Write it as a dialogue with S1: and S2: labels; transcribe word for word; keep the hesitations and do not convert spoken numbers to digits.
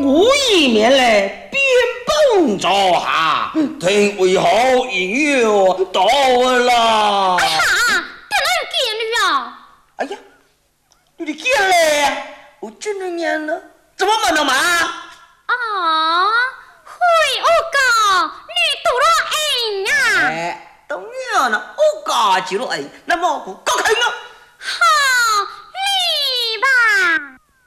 S1: 故意面来边蹦着哈，等为好应有到了。
S2: 哎呀，别来见你啊！
S1: 哎呀，你的见嘞，我真的念了，怎么没能嘛？
S2: 啊，会我讲你读了哎呀！
S1: 哎，当然了，我家就了哎，那么我搞开了。